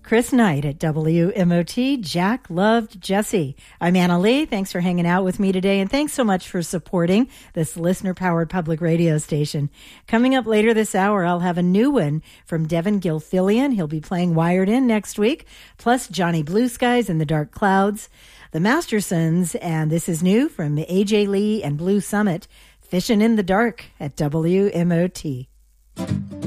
Chris Knight at WMOT. Jack loved Jesse. I'm Anna Lee. Thanks for hanging out with me today, and thanks so much for supporting this listener-powered public radio station. Coming up later this hour, I'll have a new one from Devin Gilfillian. He'll be playing Wired In next week, plus Johnny Blue Skies and the Dark Clouds, the Mastersons, and this is new from AJ Lee and Blue Summit, Fishing in the Dark at WMOT.